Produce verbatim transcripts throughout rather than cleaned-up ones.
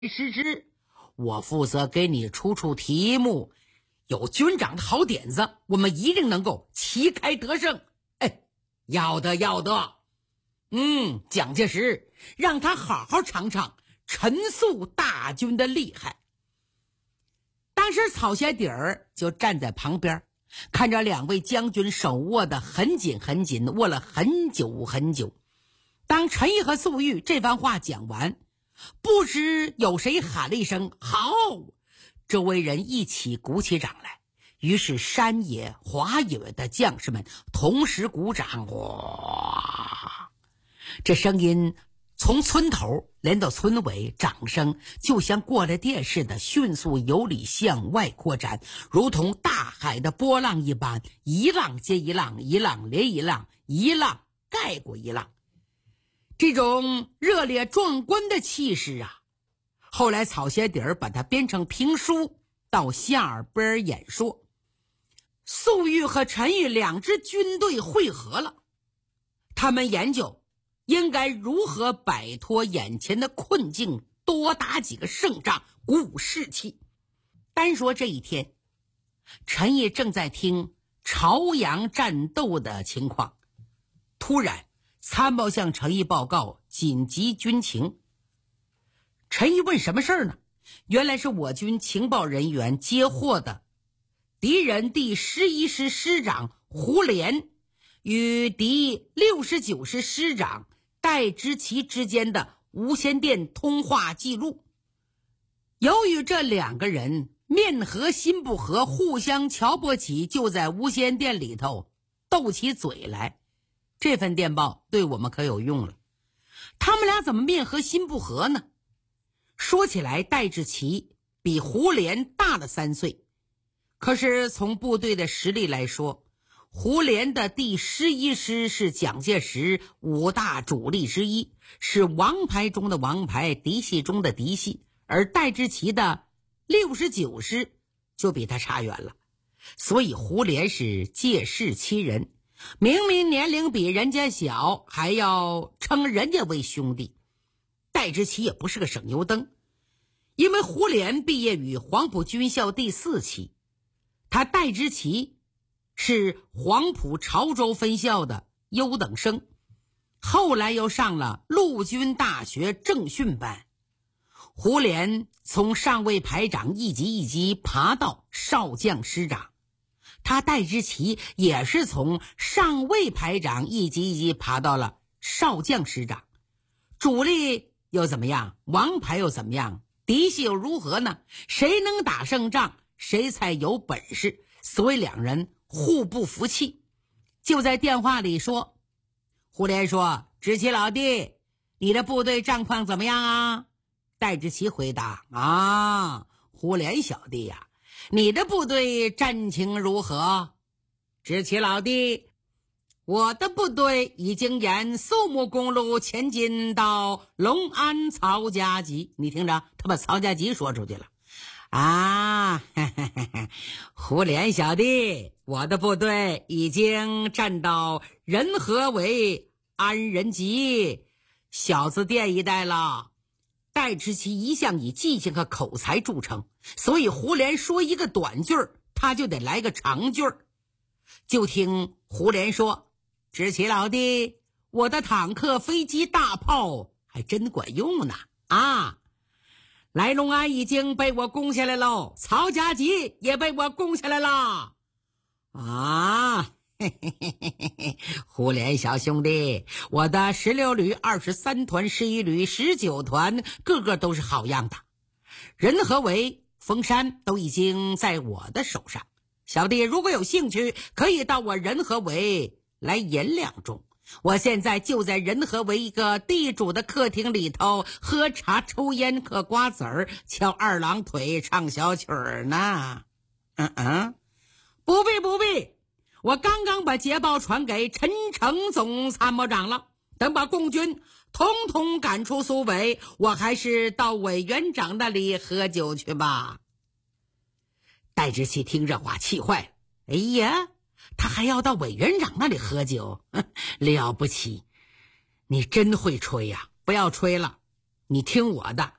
失之，我负责给你出出题目，有军长的好点子，我们一定能够旗开得胜。哎，要得要得。嗯，蒋介石让他好好尝尝陈粟大军的厉害。当时草鞋底儿就站在旁边，看着两位将军手握得很紧很紧，握了很久很久。当陈毅和粟裕这番话讲完，不知有谁喊了一声好，周围人一起鼓起掌来，于是山野华野的将士们同时鼓掌。哇，这声音从村头连到村尾，掌声就像过了电似的迅速有理向外扩展，如同大海的波浪一般，一浪接一浪，一浪连一浪，一浪盖过一浪。这种热烈壮观的气势啊，后来草鞋底儿把它编成评书到下尔贝尔演说。粟裕和陈毅两支军队会合了，他们研究应该如何摆脱眼前的困境，多打几个胜仗，鼓舞士气。单说这一天，陈毅正在听朝阳战斗的情况，突然参谋向陈毅报告紧急军情。陈毅问什么事儿呢？原来是我军情报人员接获的敌人第十一师师长胡琏与敌六十九师师长戴之奇之间的无线电通话记录。由于这两个人面和心不和，互相瞧不起，就在无线电里头斗起嘴来。这份电报对我们可有用了。他们俩怎么面和心不和呢？说起来，戴志奇比胡琏大了三岁，可是从部队的实力来说，胡琏的第十一师是蒋介石五大主力之一，是王牌中的王牌，嫡系中的嫡系，而戴志奇的六十九师就比他差远了。所以胡琏是借势欺人，明明年龄比人家小，还要称人家为兄弟。戴之奇也不是个省油灯，因为胡琏毕业于黄埔军校第四期，他戴之奇是黄埔潮州分校的优等生，后来又上了陆军大学政训班。胡琏从上尉排长一级一级爬到少将师长，他戴之奇也是从上尉排长一级一级爬到了少将师长。主力又怎么样？王牌又怎么样？嫡系又如何呢？谁能打胜仗，谁才有本事。所以两人互不服气。就在电话里说，胡琏说：志奇老弟，你的部队战况怎么样啊？戴志奇回答：啊，胡琏小弟呀、啊你的部队战情如何？志奇老弟，我的部队已经沿肃穆公路前进到隆安曹家集。你听着，他把曹家集说出去了啊！嘿嘿嘿嘿，胡琏小弟，我的部队已经站到仁和围安仁集小字店一带了。戴之奇一向以记性和口才著称，所以胡琏说一个短句儿，他就得来个长句儿。就听胡琏说：志奇老弟，我的坦克、飞机、大炮还真管用呢啊！来隆安已经被我攻下来喽，曹家集也被我攻下来了啊！嘿嘿嘿嘿嘿，胡琏小兄弟，我的十六旅、二十三团、十一旅、十九团，个个都是好样的。仁和围、凤山都已经在我的手上。小弟如果有兴趣，可以到我仁和围来演两盅。我现在就在仁和围一个地主的客厅里头喝茶、抽烟、嗑瓜子儿、翘二郎腿、唱小曲儿呢。嗯嗯，不必不必。我刚刚把捷报传给陈诚总参谋长了，等把共军统统赶出苏北，我还是到委员长那里喝酒去吧。戴之奇听这话气坏了，哎呀，他还要到委员长那里喝酒，了不起，你真会吹呀、啊！不要吹了，你听我的，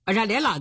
而且连老